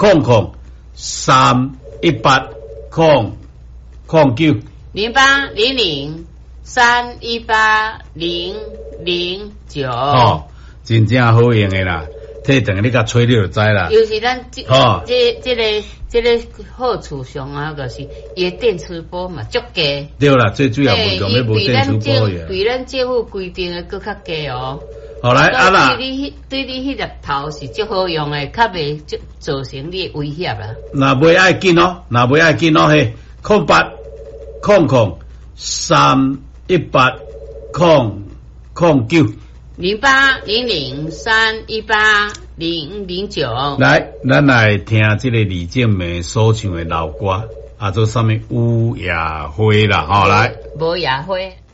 08003809。 0800318009。 哦，真正好用的啦，摕等你甲吹你就知啦。 尤其咱这个好处上啊，就是伊电磁波嘛足低。 对啦，最主要运动要无电磁波呀。 比咱政府规定的搁较低哦。 好来啊啦， 对你迄粒头是足好用的，较袂造成你威胁啦。 若袂爱紧哦，嘿0800318009。 0800318009。 来，咱来听这个李正梅所唱的老歌，做啥物？有夜花啦，来。 无夜花。